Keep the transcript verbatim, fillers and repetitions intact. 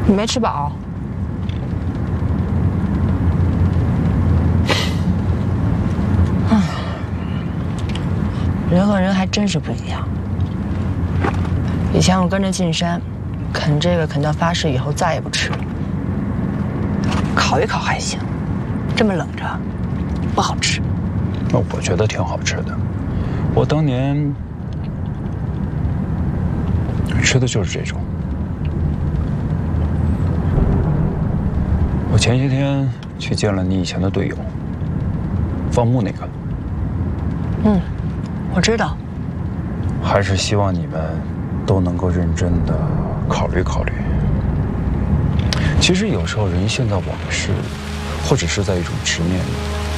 你没吃饱？唉，人和人还真是不一样。以前我跟着进山，啃这个啃到发誓以后再也不吃了。烤一烤还行，这么冷着，不好吃。 那我觉得挺好吃的。我当年吃的就是这种。我前些天去见了你以前的队友，放牧那个。 嗯，我知道。 还是希望你们都能够认真的考虑考虑。其实有时候人陷在往事，或者是在一种执念里，